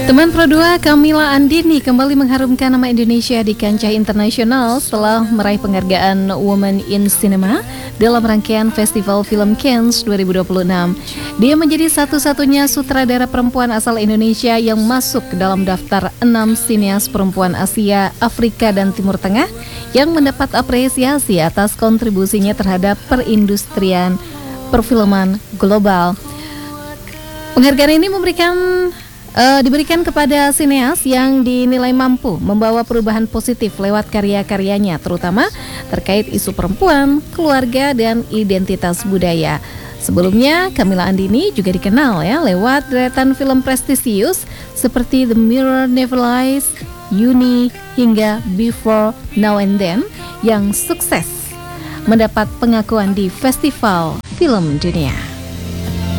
Teman Pro 2 Camilla Andini kembali mengharumkan nama Indonesia di kancah internasional setelah meraih penghargaan Women in Cinema dalam rangkaian Festival Film Cannes 2026. Dia menjadi satu-satunya sutradara perempuan asal Indonesia yang masuk dalam daftar 6 sineas perempuan Asia, Afrika, dan Timur Tengah yang mendapat apresiasi atas kontribusinya terhadap perindustrian perfilman global. Penghargaan ini diberikan kepada sineas yang dinilai mampu membawa perubahan positif lewat karya-karyanya, terutama terkait isu perempuan, keluarga, dan identitas budaya. Sebelumnya, Camilla Andini juga dikenal lewat deretan film prestisius seperti The Mirror Never Lies, Uni, hingga Before Now and Then yang sukses mendapat pengakuan di festival film dunia.